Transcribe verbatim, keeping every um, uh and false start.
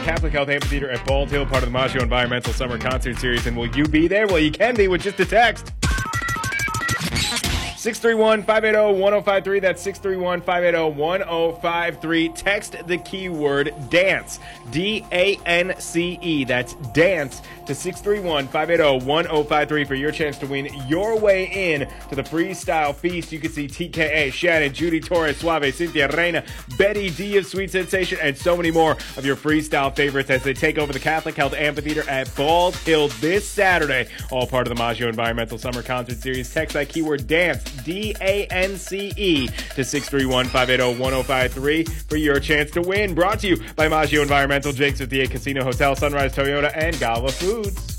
Catholic Health Amphitheater at Bald Hill, part of the Maggio Environmental Summer Concert Series. And will you be there? Well, you can be with just a text. six three one, five eight zero, one zero five three. That's six three one, five eight zero, one zero five three. Text the keyword DANCE. D A N C E. That's DANCE to six three one, five eight zero, one zero five three for your chance to win your way in to the Freestyle Feast. You can see T K A, Shannon, Judy Torres, Suave, Cynthia Reina, Betty D of Sweet Sensation, and so many more of your freestyle favorites as they take over the Catholic Health Amphitheater at Bald Hill this Saturday. All part of the Maggio Environmental Summer Concert Series. Text that keyword DANCE. D A N C E to six three one, five eight zero, one zero five three for your chance to win. Brought to you by Maggio Environmental, Jake's fifty-eight Casino Hotel, Sunrise Toyota, and Gala Foods.